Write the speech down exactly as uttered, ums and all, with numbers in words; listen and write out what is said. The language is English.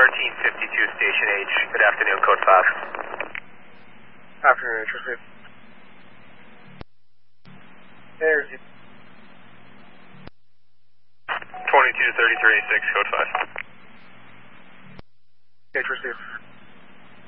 thirteen fifty-two Station H. Good afternoon, code five. Afternoon, H, received. Hey, received. twenty-two thirty-three six, code five. H, received.